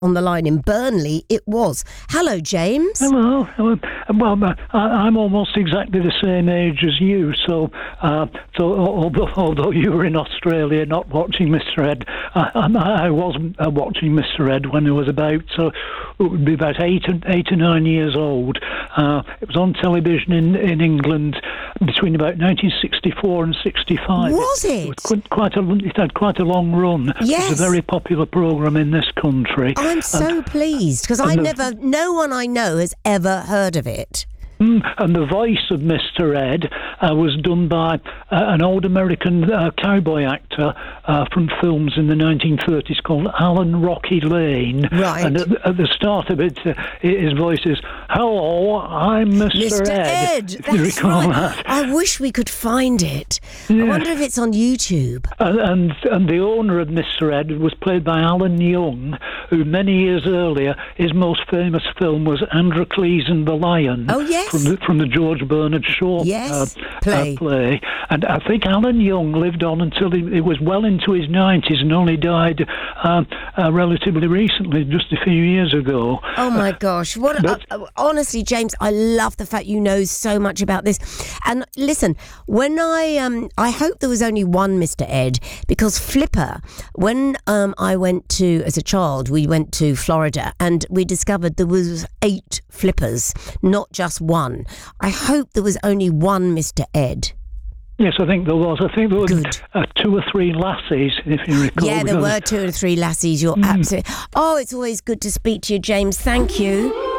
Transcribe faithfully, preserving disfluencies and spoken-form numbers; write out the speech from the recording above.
on the line in Burnley, it was. Hello, James. Hello. Hello. Well, I, I'm almost exactly the same age as you, so uh, so although, although you were in Australia not watching Mister Ed, I, I wasn't uh, watching Mister Ed when I was about, so it would be about eight, eight or nine years old. Uh, it was on television in, in England between about nineteen sixty-four and sixty-five. Was it? It, it, was quite a, it had quite a long run. Yes. It was a very popular programme in this country. I'm so and, pleased, because I the, never, no one I know has ever heard of it. Mm, and the voice of Mister Ed uh, was done by uh, an old American uh, cowboy actor uh, from films in the nineteen thirties called Alan Rocky Lane. Right. And at, at the start of it, uh, his voice is, "Hello, I'm Mister Mister Ed." Ed, If you that's recall right. that. I wish we could find it. Yeah. I wonder if it's on YouTube. And, and and the owner of Mister Ed was played by Alan Young, who many years earlier, his most famous film was Androcles and the Lion. Oh, yes. From the, from the George Bernard Shaw Yes, uh, play. Uh, play. And I think Alan Young lived on until he, he was well into his nineties and only died uh, uh, relatively recently, just a few years ago. Oh my gosh! What? But, uh, honestly, James, I love the fact you know so much about this. And listen, when I um, I hope there was only one Mister Ed, because Flipper. When um, I went to as a child, we went to Florida and we discovered there was eight Flippers, not just one. I hope there was only one Mister Ed. Yes, I think there was. I think there were Good. uh, two or three lassies, if you recall. Yeah, there were two or three lassies. You're Mm. absolutely. Oh, it's always good to speak to you, James. Thank you.